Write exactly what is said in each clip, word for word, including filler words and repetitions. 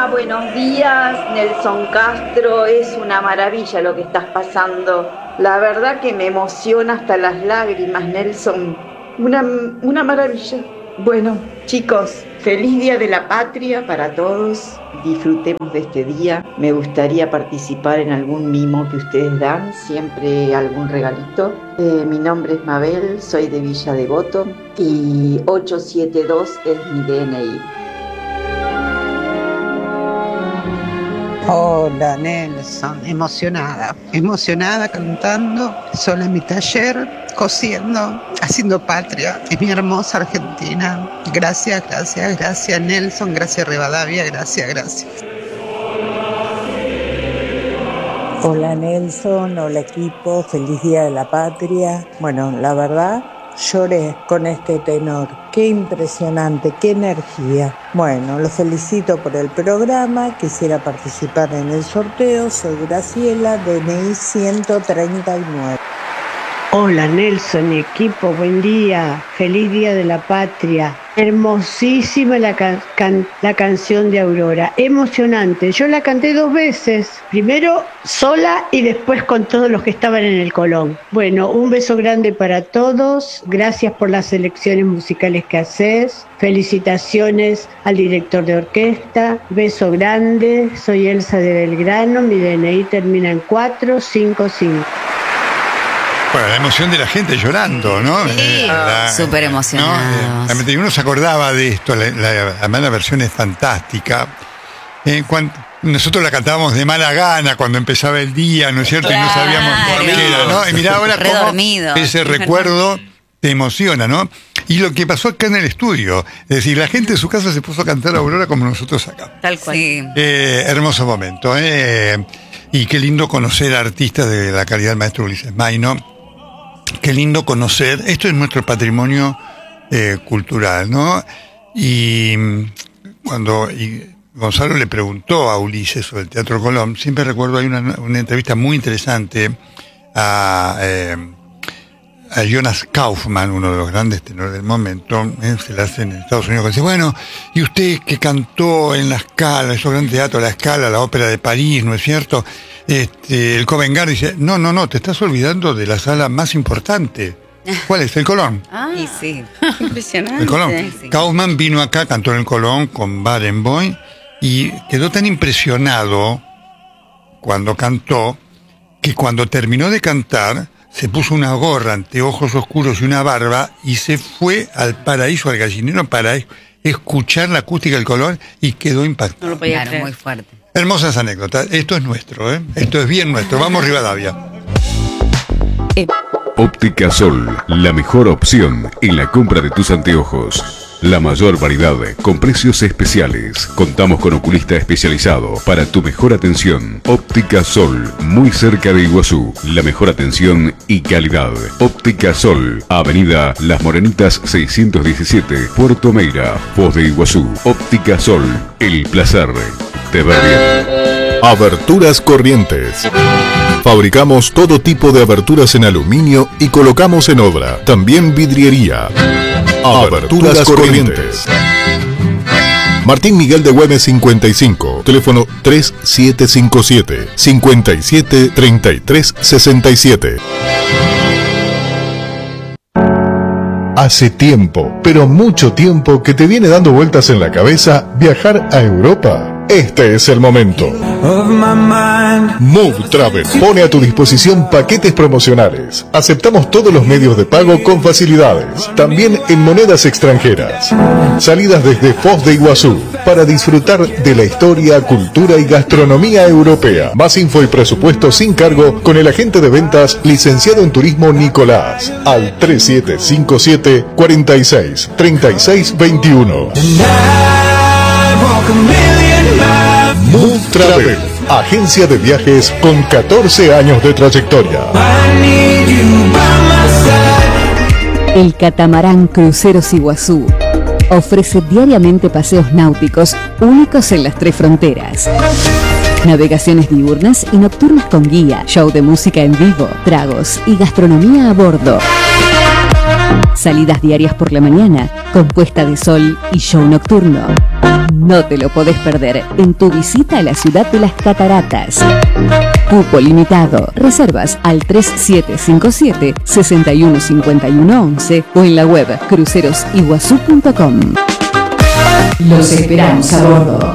Hola, buenos días, Nelson Castro. Es una maravilla lo que estás pasando. La verdad que me emociona hasta las lágrimas, Nelson. Una, una maravilla. Bueno, chicos, feliz Día de la Patria para todos. Disfrutemos de este día. Me gustaría participar en algún mimo que ustedes dan, siempre algún regalito. Eh, mi nombre es Mabel, soy de Villa Devoto y ocho siete dos es mi D N I. Hola Nelson, emocionada, emocionada cantando, sola en mi taller, cosiendo, haciendo patria, es mi hermosa Argentina. Gracias, gracias, gracias Nelson, gracias Rivadavia, gracias, gracias. Hola Nelson, hola equipo, feliz Día de la Patria. Bueno, la verdad, lloré con este tenor. Qué impresionante, qué energía. Bueno, los felicito por el programa. Quisiera participar en el sorteo. Soy Graciela, D N I ciento treinta y nueve. Hola Nelson y equipo, buen día. Feliz Día de la Patria. Hermosísima la, can- can- la canción de Aurora, emocionante. Yo la canté dos veces, primero sola y después con todos los que estaban en el Colón. Bueno, un beso grande para todos, gracias por las selecciones musicales que haces, felicitaciones al director de orquesta, beso grande, soy Elsa de Belgrano, mi D N I termina en cuatro cinco cinco. Bueno, la emoción de la gente llorando, ¿no? Sí, eh, la, súper emocionados. ¿no? Eh, uno se acordaba de esto, la, la, además la versión es fantástica. Eh, cuando, nosotros la cantábamos de mala gana cuando empezaba el día, ¿no es cierto? Claro. Y no sabíamos por qué era, ¿no? Y mirá ahora cómo Redormido. ese recuerdo te emociona, ¿no? Y lo que pasó acá en el estudio, es decir, la gente de su casa se puso a cantar a Aurora como nosotros acá. Tal cual. Sí. Eh, hermoso momento, ¿eh? Y qué lindo conocer a artistas de la calidad del maestro Ulises Maino. Qué lindo conocer, esto es nuestro patrimonio eh, cultural, ¿no? Y cuando y Gonzalo le preguntó a Ulises sobre el Teatro Colón, siempre recuerdo, hay una, una entrevista muy interesante a, eh, a Jonas Kaufmann, uno de los grandes tenores del momento, eh, se la hace en Estados Unidos, que dice, bueno, y usted que cantó en La Scala, esos grandes teatros, La Scala, la Ópera de París, ¿no es cierto?, Este, el Covent Garden dice, no, no, no, te estás olvidando de la sala más importante. ¿Cuál es? El Colón. Ah, y sí. Impresionante. El Colón. Sí. Kaufmann vino acá, cantó en el Colón con Barenboim y quedó tan impresionado cuando cantó que cuando terminó de cantar se puso una gorra, anteojos oscuros y una barba y se fue al paraíso, al gallinero para escuchar la acústica del Colón y quedó impactado. No lo podía claro, creer. Muy fuerte. Hermosas anécdotas. Esto es nuestro, ¿eh? Esto es bien nuestro. Vamos, Rivadavia. Óptica Sol, la mejor opción en la compra de tus anteojos. La mayor variedad con precios especiales. Contamos con oculista especializado para tu mejor atención. Óptica Sol, muy cerca de Iguazú. La mejor atención y calidad. Óptica Sol, Avenida Las Morenitas seiscientos diecisiete, Puerto Meira, Foz de Iguazú. Óptica Sol, el placer de ver bien. Aberturas Corrientes. Fabricamos todo tipo de aberturas en aluminio y colocamos en obra. También vidriería. Aberturas Corrientes. Martín Miguel de Güemes cincuenta y cinco. Teléfono tres siete cinco siete, cinco siete tres tres seis siete. Hace tiempo, pero mucho tiempo que te viene dando vueltas en la cabeza viajar a Europa. Este es el momento. Move Travel pone a tu disposición paquetes promocionales. Aceptamos todos los medios de pago con facilidades, también en monedas extranjeras. Salidas desde Foz de Iguazú para disfrutar de la historia, cultura y gastronomía europea. Más info y presupuesto sin cargo con el agente de ventas licenciado en turismo Nicolás al tres siete cinco siete, cuatro seis, tres seis dos uno. Move Travel, agencia de viajes con catorce años de trayectoria. El catamarán Cruceros Iguazú ofrece diariamente paseos náuticos únicos en las tres fronteras. Navegaciones diurnas y nocturnas con guía, show de música en vivo, tragos y gastronomía a bordo. Salidas diarias por la mañana, con puesta de sol y show nocturno. No te lo podés perder en tu visita a la ciudad de las cataratas. Cupo limitado. Reservas al tres siete cinco siete, seis uno cinco uno once o en la web cruceros iguazú punto com. Los esperamos a bordo.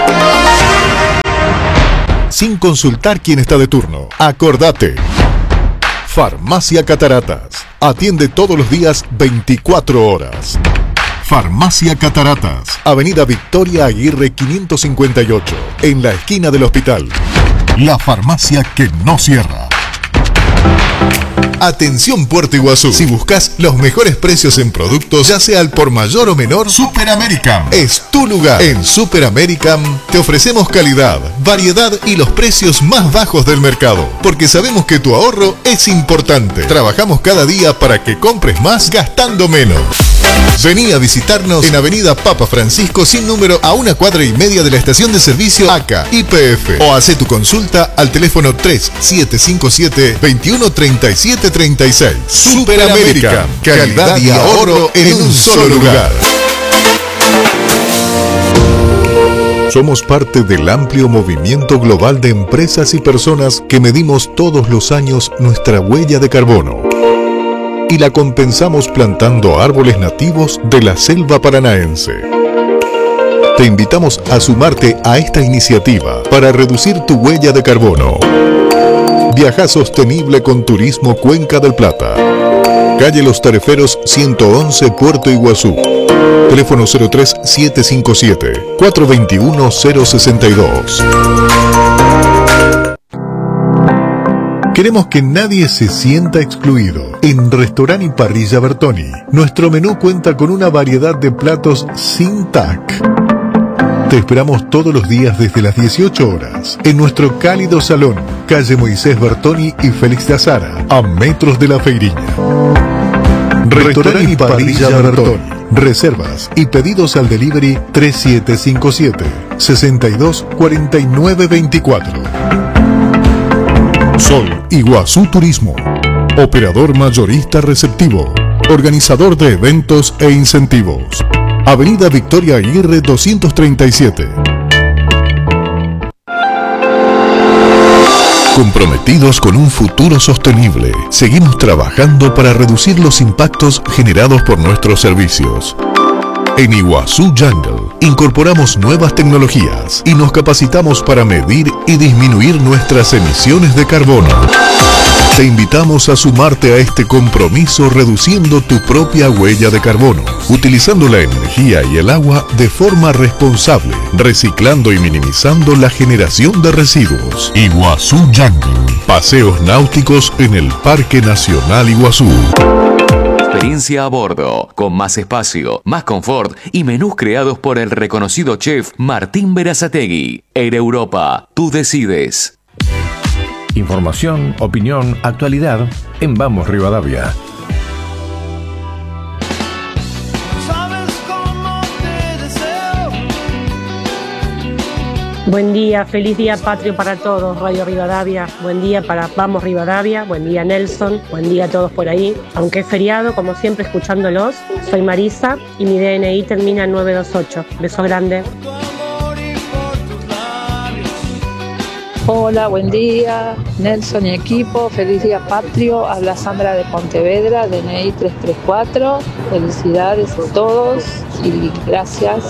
Sin consultar quién está de turno. Acordate. Farmacia Cataratas. Atiende todos los días veinticuatro horas. Farmacia Cataratas. Avenida Victoria Aguirre quinientos cincuenta y ocho. En la esquina del hospital. La farmacia que no cierra. Atención Puerto Iguazú. Si buscas los mejores precios en productos, ya sea al por mayor o menor, Super American es tu lugar. En Super American te ofrecemos calidad, variedad y los precios más bajos del mercado, porque sabemos que tu ahorro es importante. Trabajamos cada día para que compres más gastando menos. Vení a visitarnos en Avenida Papa Francisco sin número, a una cuadra y media de la estación de servicio A C A Y P F, o hace tu consulta al teléfono tres siete cinco siete, veintiuno treinta y siete treinta y seis. Super American, calidad y ahorro en un solo lugar. Somos parte del amplio movimiento global de empresas y personas que medimos todos los años nuestra huella de carbono y la compensamos plantando árboles nativos de la selva paranaense. Te invitamos a sumarte a esta iniciativa para reducir tu huella de carbono. Viaja sostenible con Turismo Cuenca del Plata. Calle Los Tareferos ciento once, Puerto Iguazú. Teléfono cero tres siete cinco siete, cuatro dos uno, cero seis dos. Queremos que nadie se sienta excluido. En Restaurant y Parrilla Bertoni, nuestro menú cuenta con una variedad de platos sin T A C. Te esperamos todos los días desde las dieciocho horas en nuestro cálido salón, calle Moisés Bertoni y Félix de Azara, a metros de la Feiriña. Restaurant y Parrilla Bertoni. Reservas y pedidos al delivery tres siete cinco siete, sesenta y dos, cuarenta y nueve veinticuatro. Sol Iguazú Turismo. Operador mayorista receptivo. Organizador de eventos e incentivos. Avenida Victoria Aguirre doscientos treinta y siete. Comprometidos con un futuro sostenible, seguimos trabajando para reducir los impactos generados por nuestros servicios. En Iguazú Jungle incorporamos nuevas tecnologías y nos capacitamos para medir y disminuir nuestras emisiones de carbono. Te invitamos a sumarte a este compromiso reduciendo tu propia huella de carbono, utilizando la energía y el agua de forma responsable, reciclando y minimizando la generación de residuos. Iguazú Jungle. Paseos náuticos en el Parque Nacional Iguazú. Experiencia a bordo, con más espacio, más confort y menús creados por el reconocido chef Martín Berazategui. Air Europa, tú decides. Información, opinión, actualidad en Vamos Rivadavia. Buen día, feliz día patrio para todos, Radio Rivadavia. Buen día para Vamos Rivadavia, buen día Nelson, buen día a todos por ahí. Aunque es feriado, como siempre, escuchándolos. Soy Marisa y mi D N I termina en nueve dos ocho. Beso grande. Hola, buen día, Nelson y equipo, feliz día patrio, habla Sandra de Pontevedra, D N I tres tres cuatro, felicidades a todos y gracias.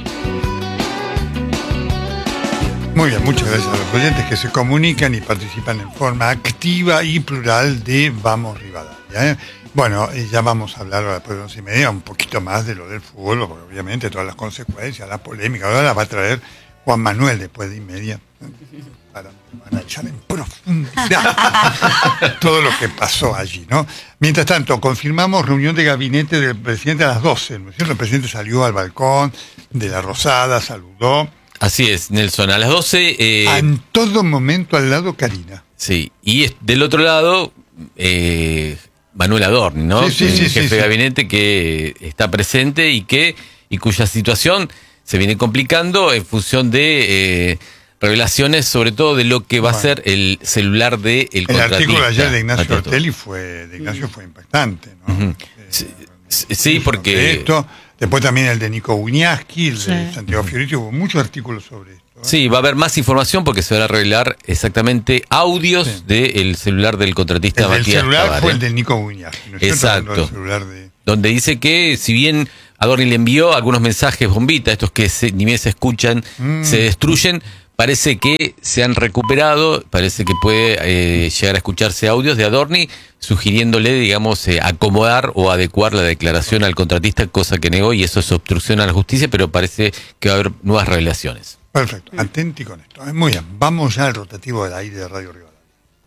Muy bien, muchas gracias a los oyentes que se comunican y participan en forma activa y plural de Vamos Rivadavia, ¿eh? Bueno, ya vamos a hablar ahora después de once y media un poquito más de lo del fútbol, porque obviamente todas las consecuencias, la polémica, ahora la va a traer Juan Manuel después de y media, para analizar en profundidad todo lo que pasó allí, ¿no? Mientras tanto, confirmamos reunión de gabinete del presidente a las doce, ¿no es cierto? El presidente salió al balcón de la Rosada, saludó. Así es, Nelson, a las doce... Eh, en todo momento al lado Karina. Sí, y del otro lado, eh, Manuel Adorni, ¿no? Sí, sí, el sí, jefe sí, de sí. gabinete que está presente y que y cuya situación se viene complicando en función de eh, revelaciones, sobre todo de lo que va bueno. a ser el celular de el El artículo de ayer de Ignacio Matatu. Ortelli fue, de Ignacio fue impactante, ¿no? Uh-huh. Sí, sí porque... Esto. Después también el de Nico Wiñaski, el sí. de Santiago Fioriti, hubo muchos artículos sobre esto. ¿eh? Sí, va a haber más información porque se van a revelar exactamente audios sí. del celular del contratista el Matías El celular Tabaré. Fue el del Nico Wiñaski, ¿no es Exacto. El celular de... Donde dice que si bien Adorni le envió algunos mensajes bombita, estos que se, ni bien se escuchan, mm. se destruyen, parece que se han recuperado, parece que puede eh, llegar a escucharse audios de Adorni sugiriéndole, digamos, eh, acomodar o adecuar la declaración al contratista, cosa que negó, y eso es obstrucción a la justicia, pero parece que va a haber nuevas revelaciones. Perfecto, atenti con esto. Muy bien, vamos ya al rotativo del aire de Radio Rivadavia.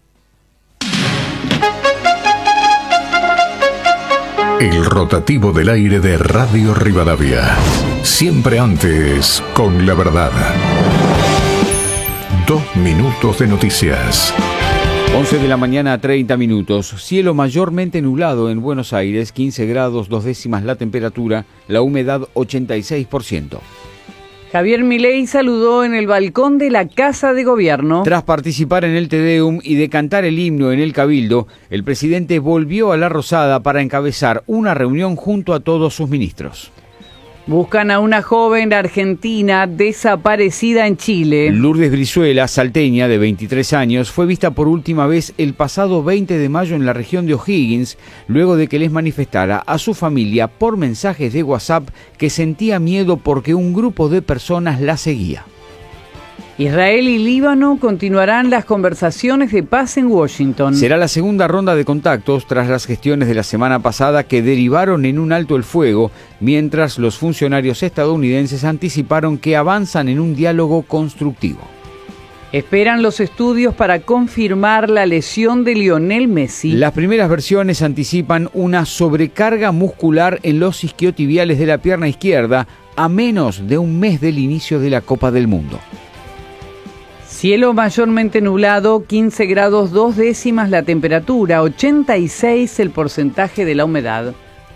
El rotativo del aire de Radio Rivadavia. Siempre antes con la verdad. Dos minutos de noticias. once de la mañana, treinta minutos. Cielo mayormente nublado en Buenos Aires, quince grados, dos décimas la temperatura, la humedad ochenta y seis por ciento. Javier Milei saludó en el balcón de la Casa de Gobierno. Tras participar en el Te Deum y de cantar el himno en el Cabildo, el presidente volvió a La Rosada para encabezar una reunión junto a todos sus ministros. Buscan a una joven argentina desaparecida en Chile. Lourdes Brizuela, salteña de veintitrés años, fue vista por última vez el pasado veinte de mayo en la región de O'Higgins, luego de que les manifestara a su familia por mensajes de WhatsApp que sentía miedo porque un grupo de personas la seguía. Israel y Líbano continuarán las conversaciones de paz en Washington. Será la segunda ronda de contactos tras las gestiones de la semana pasada que derivaron en un alto el fuego, mientras los funcionarios estadounidenses anticiparon que avanzan en un diálogo constructivo. Esperan los estudios para confirmar la lesión de Lionel Messi. Las primeras versiones anticipan una sobrecarga muscular en los isquiotibiales de la pierna izquierda a menos de un mes del inicio de la Copa del Mundo. Cielo mayormente nublado, quince grados, dos décimas la temperatura, ochenta y seis el porcentaje de la humedad.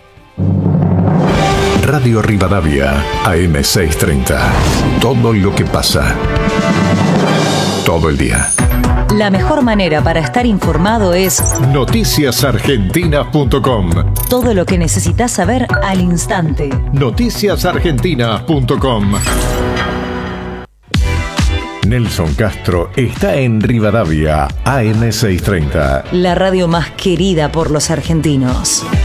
Radio Rivadavia, A M seiscientos treinta. Todo lo que pasa. Todo el día. La mejor manera para estar informado es noticias argentinas punto com. Todo lo que necesitas saber al instante. noticias argentinas punto com. Nelson Castro está en Rivadavia, A M seiscientos treinta. La radio más querida por los argentinos.